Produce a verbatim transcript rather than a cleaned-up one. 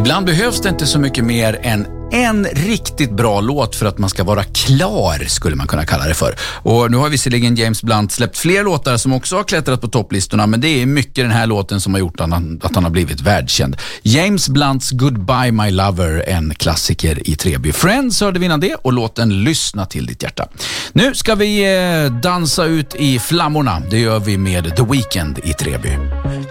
Ibland behövs det inte så mycket mer än en riktigt bra låt för att man ska vara klar, skulle man kunna kalla det för. Och nu har visserligen James Blunt släppt fler låtar som också har klättrat på topplistorna, men det är mycket den här låten som har gjort att han, att han har blivit världskänd. James Blunts Goodbye My Lover, en klassiker i Treby. Friends hörde vi innan det, och låten Lyssna till ditt hjärta. Nu ska vi eh, dansa ut i flammorna. Det gör vi med The Weeknd i Treby.